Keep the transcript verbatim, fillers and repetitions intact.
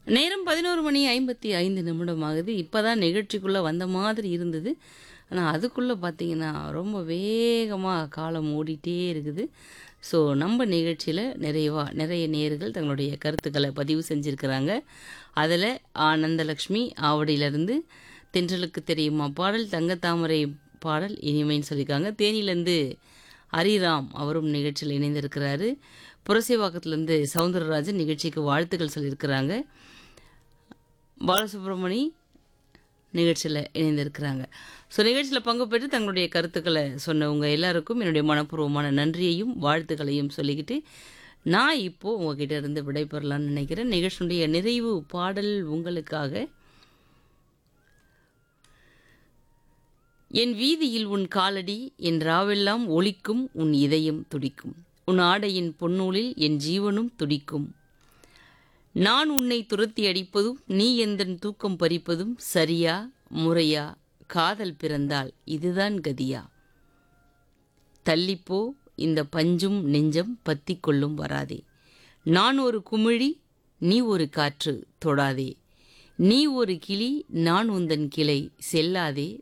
நேரம் பதினொரு மணி ஐம்பத்தி ஐந்து நிமிடம் ஆகுது. இப்பதான் நிகழ்ச்சிக்குள்ள வந்த மாதிரி இருந்தது. ஆனா, அதுக்குள்ள பார்த்தீங்கன்னா, ரொம்ப வேகமா காலம் ஓடிட்டே இருக்குது. ஸோ, நம்ம நிகழ்ச்சியில நிறைவா நிறைய நேயர்கள் தங்களுடைய கருத்துக்கள பதிவு செஞ்சிருக்கிறாங்க. அதில ஆனந்தலக்ஷ்மி ஆவடியிலிருந்து தென்றலுக்கு தெரியுமா பாடல், தங்கத்தாமரை பாடல் இனிமைன்னு சொல்லியிருக்காங்க. தேனியிலேருந்து ஹரிராம் அவரும் நிகழ்ச்சியில் இணைந்திருக்கிறாரு. புரசைவாக்கத்திலேருந்து சவுந்தரராஜன் நிகழ்ச்சிக்கு வாழ்த்துக்கள் சொல்லியிருக்கிறாங்க. பாலசுப்ரமணி நிகழ்ச்சியில் இணைந்திருக்கிறாங்க. ஸோ நிகழ்ச்சியில் பங்கு பெற்று தங்களுடைய கருத்துக்களை சொன்னவங்க எல்லாருக்கும் என்னுடைய மனப்பூர்வமான நன்றியையும் வாழ்த்துக்களையும் சொல்லிக்கிட்டு நான் இப்போது உங்ககிட்ட இருந்து விடைபெறலான்னு நினைக்கிறேன். நிகழ்ச்சியுடைய நிறைவு பாடல் உங்களுக்காக. என் வீதியில் உன் காலடி என் ராவெல்லாம் ஒலிக்கும் உன் இதயம் துடிக்கும். உன் ஆடையின் பொன்னூலில் என் ஜீவனும் துடிக்கும். நான் உன்னை துரத்தி அடிப்பதும் நீ எந்தன் தூக்கம் பறிப்பதும் சரியா முறையா காதல் பிறந்தால் இதுதான் கதியா. தள்ளிப்போ இந்த பஞ்சும் நெஞ்சம் பத்தி கொள்ளும் வராதே. நான் ஒரு குமிழி நீ ஒரு காற்று தொடாதே. நீ ஒரு கிளி நான் உந்தன் கிளை செல்லாதே